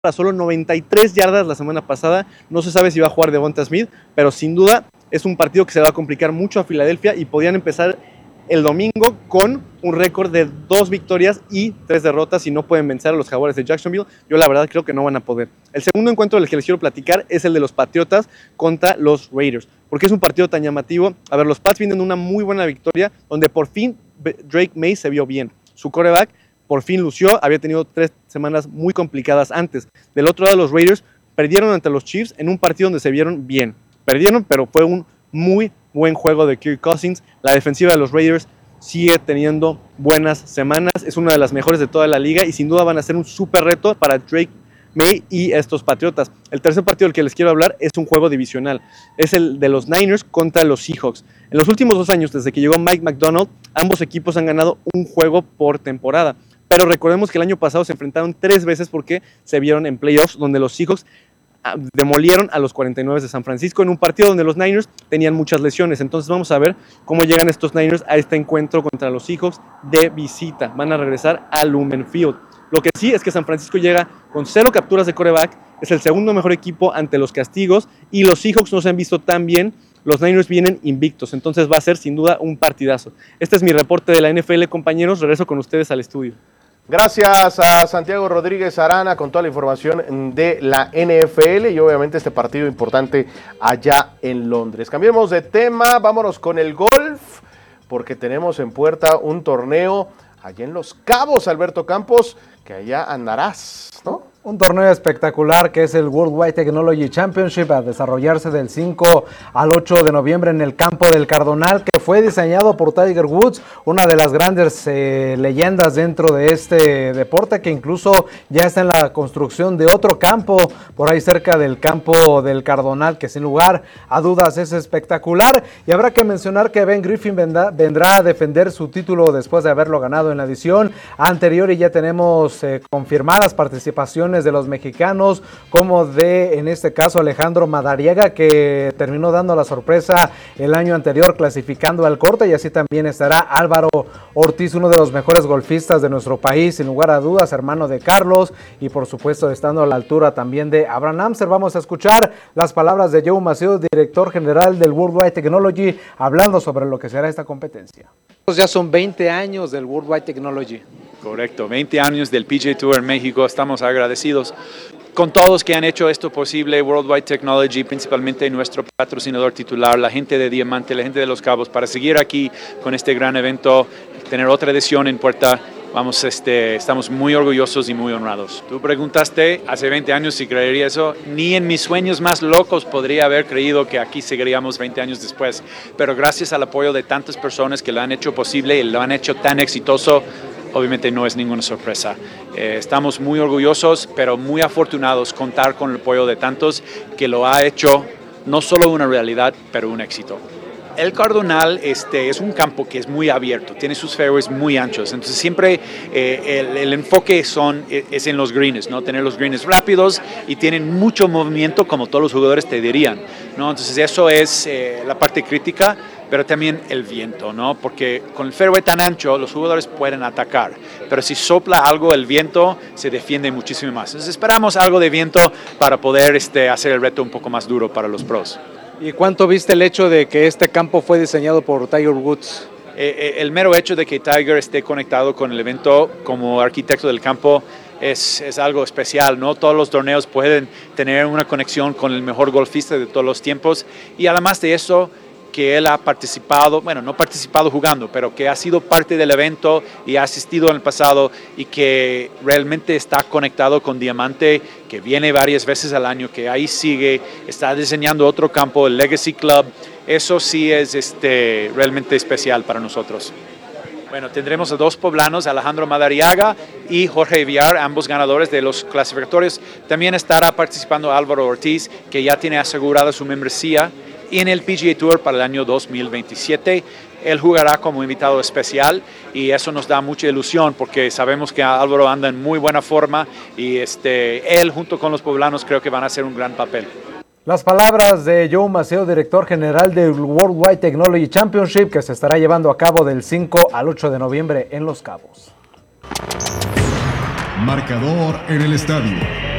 para solo 93 yardas la semana pasada. No se sabe si va a jugar Devonta Smith, pero sin duda es un partido que se va a complicar mucho a Filadelfia y podrían empezar el domingo con un récord de 2 victorias y 3 derrotas si no pueden vencer a los Jaguares de Jacksonville. Yo la verdad creo que no van a poder. El segundo encuentro del que les quiero platicar es el de los Patriotas contra los Raiders. ¿Por qué es un partido tan llamativo? A ver, los Pats vienen de una muy buena victoria donde por fin Drake May se vio bien. Su quarterback por fin lució, había tenido 3 semanas muy complicadas antes. Del otro lado, los Raiders perdieron ante los Chiefs en un partido donde se vieron bien. Perdieron, pero fue un muy buen juego de Kirk Cousins. La defensiva de los Raiders sigue teniendo buenas semanas, es una de las mejores de toda la liga y sin duda van a ser un súper reto para Drake May y estos Patriotas. El tercer partido del que les quiero hablar es un juego divisional, es el de los Niners contra los Seahawks. En los últimos 2 años, desde que llegó Mike McDonald, ambos equipos han ganado un juego por temporada, pero recordemos que el año pasado se enfrentaron 3 veces porque se vieron en playoffs donde los Seahawks demolieron a los 49 de San Francisco en un partido donde los Niners tenían muchas lesiones. Entonces vamos a ver cómo llegan estos Niners a este encuentro contra los Seahawks de visita. Van a regresar a Lumen Field. Lo que sí es que San Francisco llega con 0 capturas de quarterback, es el segundo mejor equipo ante los castigos y los Seahawks no se han visto tan bien. Los Niners vienen invictos, entonces va a ser sin duda un partidazo. Este es mi reporte de la NFL, compañeros. Regreso con ustedes al estudio. Gracias a Santiago Rodríguez Arana con toda la información de la NFL y obviamente este partido importante allá en Londres. Cambiemos de tema, vámonos con el golf, porque tenemos en puerta un torneo allá en Los Cabos, Alberto Campos, que allá andarás, ¿no? Un torneo espectacular que es el Worldwide Technology Championship a desarrollarse del 5 al 8 de noviembre en el campo del Cardonal, que fue diseñado por Tiger Woods, una de las grandes leyendas dentro de este deporte, que incluso ya está en la construcción de otro campo por ahí cerca del campo del Cardonal, que sin lugar a dudas es espectacular. Y habrá que mencionar que Ben Griffin vendrá a defender su título después de haberlo ganado en la edición anterior y ya tenemos confirmadas participaciones de los mexicanos, como de, en este caso, Alejandro Madariaga, que terminó dando la sorpresa el año anterior clasificando al corte, y así también estará Álvaro Ortiz, uno de los mejores golfistas de nuestro país, sin lugar a dudas, hermano de Carlos, y por supuesto estando a la altura también de Abraham Ancer. Vamos a escuchar las palabras de Joe Macedo, director general del Worldwide Technology, hablando sobre lo que será esta competencia. Ya son 20 años del Worldwide Technology. Correcto, 20 años del PGA Tour en México. Estamos agradecidos con todos que han hecho esto posible, Worldwide Technology, principalmente nuestro patrocinador titular, la gente de Diamante, la gente de Los Cabos, para seguir aquí con este gran evento, tener otra edición en puerta. Vamos, estamos muy orgullosos y muy honrados. Tú preguntaste hace 20 años si creería eso. Ni en mis sueños más locos podría haber creído que aquí seguiríamos 20 años después. Pero gracias al apoyo de tantas personas que lo han hecho posible y lo han hecho tan exitoso, obviamente no es ninguna sorpresa. Estamos muy orgullosos, pero muy afortunados contar con el apoyo de tantos que lo ha hecho no solo una realidad, pero un éxito. El Cardonal es un campo que es muy abierto, tiene sus fairways muy anchos, entonces siempre el enfoque es en los greens, ¿no? Tener los greens rápidos y tienen mucho movimiento, como todos los jugadores te dirían, ¿no? Entonces eso es la parte crítica, pero también el viento, ¿no? Porque con el fairway tan ancho los jugadores pueden atacar, pero si sopla algo el viento se defiende muchísimo más. Entonces esperamos algo de viento para poder hacer el reto un poco más duro para los pros. ¿Y cuánto viste el hecho de que este campo fue diseñado por Tiger Woods? El mero hecho de que Tiger esté conectado con el evento como arquitecto del campo es algo especial, ¿no? Todos los torneos pueden tener una conexión con el mejor golfista de todos los tiempos y además de eso, que él ha participado, bueno, no participado jugando, pero que ha sido parte del evento y ha asistido en el pasado y que realmente está conectado con Diamante, que viene varias veces al año, que ahí sigue, está diseñando otro campo, el Legacy Club. Eso sí es realmente especial para nosotros. Bueno, tendremos a 2 poblanos, Alejandro Madariaga y Jorge Villar, ambos ganadores de los clasificatorios. También estará participando Álvaro Ortiz, que ya tiene asegurada su membresía en el PGA Tour para el año 2027. Él jugará como invitado especial y eso nos da mucha ilusión porque sabemos que Álvaro anda en muy buena forma y él junto con los poblanos creo que van a hacer un gran papel. Las palabras de Joe Macedo, director general del Worldwide Technology Championship, que se estará llevando a cabo del 5 al 8 de noviembre en Los Cabos. Marcador en el estadio.